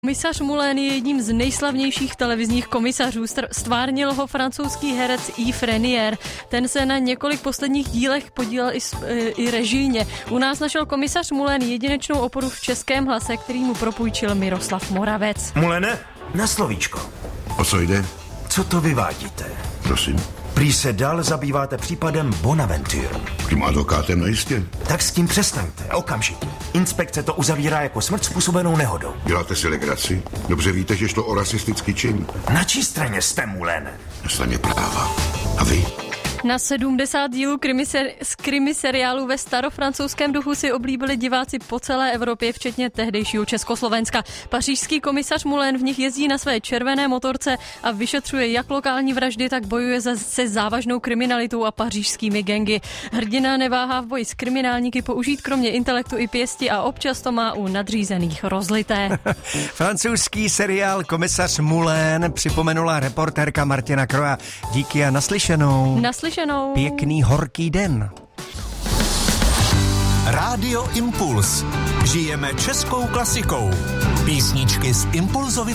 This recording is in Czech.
Komisař Moulin je jedním z nejslavnějších televizních komisařů. Stvárnil ho francouzský herec Yves Renier. Ten se na několik posledních dílech podílel i režijně. U nás našel komisař Moulin jedinečnou oporu v Českém hlase, který mu propůjčil Miroslav Moravec. Mouline, na slovíčko. O co jde? Co to vyvádíte? Prosím. Prý se dál zabýváte případem Bonaventure. Tím advokátem najistě. Tak s tím přestaňte, okamžitě. Inspekce to uzavírá jako smrt způsobenou nehodou. Děláte si legraci? Dobře víte, že šlo o rasistický čin. Na čí straně jste, Moulin? Na straně práva. A vy? Na 70 dílů krimi seriálu ve starofrancouzském duchu si oblíbili diváci po celé Evropě, včetně tehdejšího Československa. Pařížský komisař Moulin v nich jezdí na své červené motorce a vyšetřuje jak lokální vraždy, tak bojuje se závažnou kriminalitou a pařížskými gangy. Hrdina neváhá v boji s kriminálníky použít kromě intelektu i pěsti a občas to má u nadřízených rozlité. Francouzský seriál Komisař Moulin připomenula reportérka Martina Kroja. Díky a naslyšenou. Pěkný horký den. Rádio Impuls. Žijeme českou klasikou. Písničky z Impulzovy